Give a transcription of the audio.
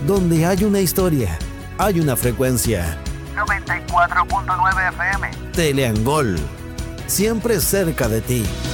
Donde hay una historia, hay una frecuencia. 94.9 FM. Teleangol, siempre cerca de ti.